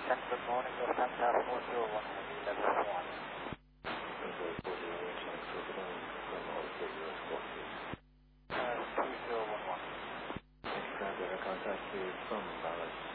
10, good morning, Lufthansa 401, heavy level 1. Runway 40, check for ground, confirm all figures, please. 2011. Next flight, I contact you from Dallas.